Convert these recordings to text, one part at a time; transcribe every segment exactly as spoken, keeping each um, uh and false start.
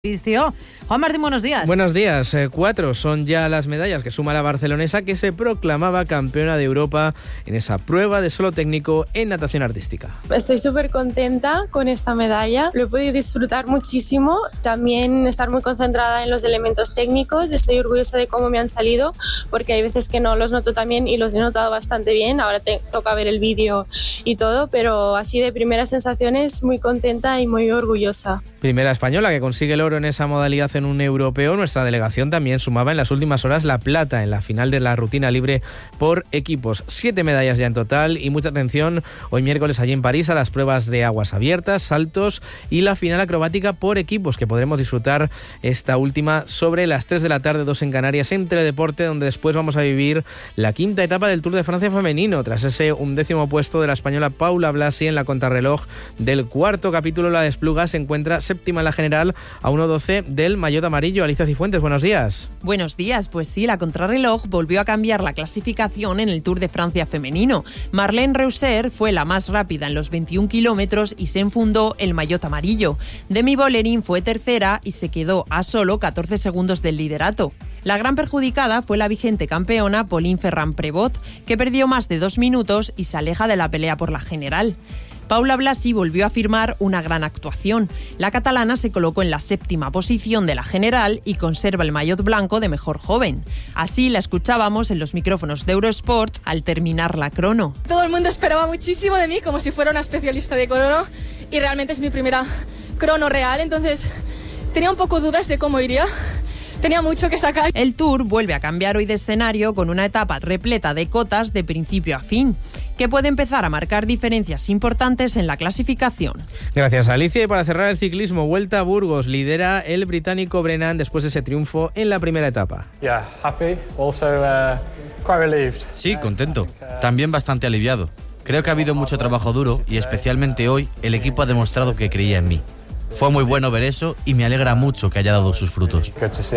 Cristió. Juan Martín, buenos días. Buenos días. Eh, cuatro son ya las medallas que suma la barcelonesa, que se proclamaba campeona de Europa en esa prueba de solo técnico en natación artística. Estoy súper contenta con esta medalla. Lo he podido disfrutar muchísimo. También estar muy concentrada en los elementos técnicos. Estoy orgullosa de cómo me han salido, porque hay veces que no los noto tan bien y los he notado bastante bien. Ahora te toca ver el vídeo y todo, pero así de primeras sensaciones muy contenta y muy orgullosa. Primera española que consigue el oro en esa modalidad en un europeo. Nuestra delegación también sumaba en las últimas horas la plata en la final de la rutina libre por equipos. Siete medallas ya en total y mucha atención hoy miércoles allí en París a las pruebas de aguas abiertas, saltos y la final acrobática por equipos, que podremos disfrutar esta última sobre las tres de la tarde, dos en Canarias, en Teledeporte, donde después vamos a vivir la quinta etapa del Tour de Francia femenino, tras ese undécimo puesto de la española Paula Blasi en la contrarreloj del cuarto capítulo. La Despluga se encuentra séptima en la general a uno doce del maillot amarillo. Alicia Cifuentes, buenos días. Buenos días, pues sí, la contrarreloj volvió a cambiar la clasificación en el Tour de Francia femenino. Marlene Reusser fue la más rápida en los veintiún kilómetros y se enfundó el maillot amarillo. Demi Vollering fue tercera y se quedó a solo catorce segundos del liderato. La gran perjudicada fue la vigente campeona Pauline Ferrand-Prévot, que perdió más de dos minutos y se aleja de la pelea por la general. Paula Blasi volvió a firmar una gran actuación. La catalana se colocó en la séptima posición de la general y conserva el maillot blanco de mejor joven. Así la escuchábamos en los micrófonos de Eurosport al terminar la crono. Todo el mundo esperaba muchísimo de mí, como si fuera una especialista de crono, y realmente es mi primera crono real, entonces tenía un poco dudas de cómo iría. Tenía mucho que sacar. El Tour vuelve a cambiar hoy de escenario con una etapa repleta de cotas de principio a fin, que puede empezar a marcar diferencias importantes en la clasificación. Gracias, Alicia. Y para cerrar el ciclismo, Vuelta a Burgos, lidera el británico Brennan después de ese triunfo en la primera etapa. Yeah, happy, also uh, quite relieved. Sí, contento. También bastante aliviado. Creo que ha habido mucho trabajo duro y especialmente hoy el equipo ha demostrado que creía en mí. Fue muy bueno ver eso y me alegra mucho que haya dado sus frutos.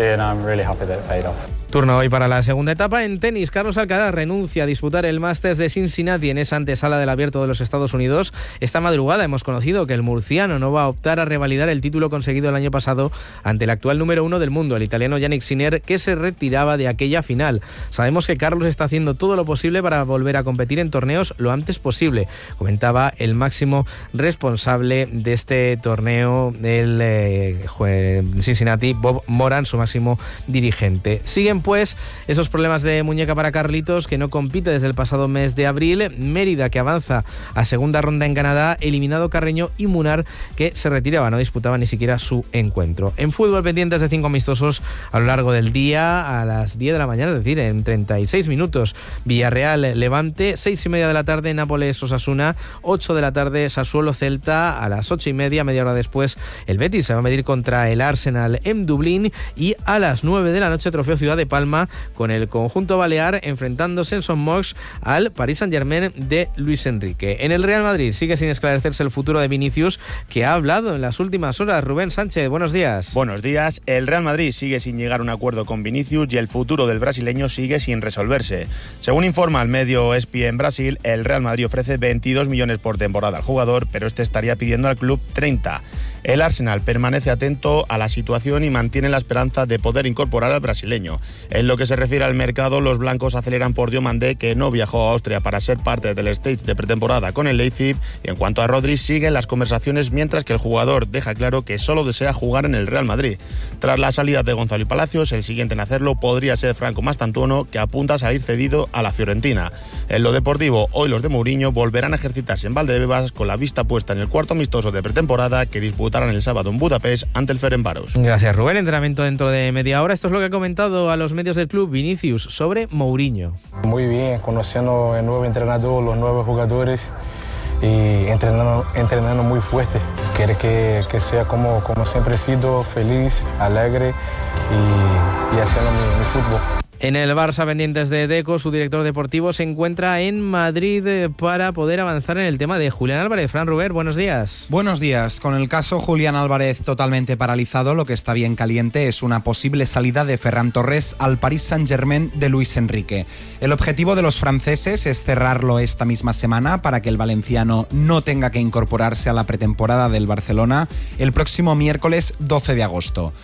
Turno hoy para la segunda etapa en tenis. Carlos Alcaraz renuncia a disputar el Masters de Cincinnati en esa antesala del Abierto de los Estados Unidos. Esta madrugada hemos conocido que el murciano no va a optar a revalidar el título conseguido el año pasado ante el actual número uno del mundo, el italiano Jannik Sinner, que se retiraba de aquella final. Sabemos que Carlos está haciendo todo lo posible para volver a competir en torneos lo antes posible, comentaba el máximo responsable de este torneo, el eh, Cincinnati, Bob Moran, su máximo dirigente. Siguen pues esos problemas de muñeca para Carlitos, que no compite desde el pasado mes de abril. Mérida, que avanza a segunda ronda en Canadá, eliminado Carreño y Munar, que se retiraba, no disputaba ni siquiera su encuentro. En fútbol, pendientes de cinco amistosos a lo largo del día, a las diez de la mañana, es decir, en treinta y seis minutos. Villarreal Levante, seis y media de la tarde, Nápoles Osasuna, ocho de la tarde Sassuolo Celta, a las ocho y media, media hora después, el Betis se va a medir contra el Arsenal en Dublín, y a las nueve de la noche, Trofeo Ciudad de Palma, con el conjunto balear enfrentándose en Son Moix al Paris Saint-Germain de Luis Enrique. En el Real Madrid sigue sin esclarecerse el futuro de Vinicius, que ha hablado en las últimas horas. Rubén Sánchez, buenos días. Buenos días. El Real Madrid sigue sin llegar a un acuerdo con Vinicius y el futuro del brasileño sigue sin resolverse. Según informa el medio E S P N en Brasil, el Real Madrid ofrece veintidós millones por temporada al jugador, pero este estaría pidiendo al club treinta. El Arsenal permanece atento a la situación y mantiene la esperanza de poder incorporar al brasileño. En lo que se refiere al mercado, los blancos aceleran por Diomandé, que no viajó a Austria para ser parte del stage de pretemporada con el Leipzig. Y en cuanto a Rodri, siguen las conversaciones, mientras que el jugador deja claro que solo desea jugar en el Real Madrid. Tras la salida de Gonzalo y Palacios, el siguiente en hacerlo podría ser Franco Mastantuono, que apunta a salir cedido a la Fiorentina. En lo deportivo, hoy los de Mourinho volverán a ejercitarse en Valdebebas, con la vista puesta en el cuarto amistoso de pretemporada que disputarán el sábado en Budapest ante el Ferencváros. Gracias, Rubén. Entrenamiento dentro de media hora. Esto es lo que ha comentado a los medios del club Vinicius sobre Mourinho. Muy bien, conociendo el nuevo entrenador, los nuevos jugadores y entrenando, entrenando muy fuerte. Quiere que, que sea como, como siempre he sido, feliz, alegre y, y haciendo mi, mi fútbol. En el Barça, pendientes de Deco, su director deportivo se encuentra en Madrid para poder avanzar en el tema de Julián Álvarez. Fran Ruber, buenos días. Buenos días. Con el caso Julián Álvarez totalmente paralizado, lo que está bien caliente es una posible salida de Ferran Torres al Paris Saint-Germain de Luis Enrique. El objetivo de los franceses es cerrarlo esta misma semana para que el valenciano no tenga que incorporarse a la pretemporada del Barcelona el próximo miércoles doce de agosto.